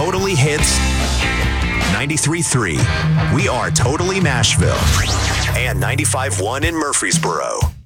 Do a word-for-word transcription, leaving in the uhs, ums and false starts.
Totally Hits ninety-three point three. We are Totally Nashville. And ninety-five point one in Murfreesboro.